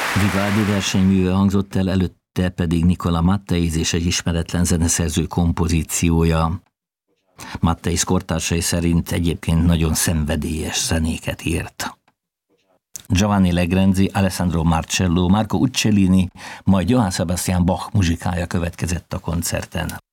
Vivaldi versenyműve hangzott el, előtte pedig Nicola Matteis és egy ismeretlen zeneszerző kompozíciója. Matteis kortársai szerint egyébként nagyon szenvedélyes zenéket írt. Giovanni Legrenzi, Alessandro Marcello, Marco Uccellini, majd Johann Sebastian Bach muzsikája következett a koncerten.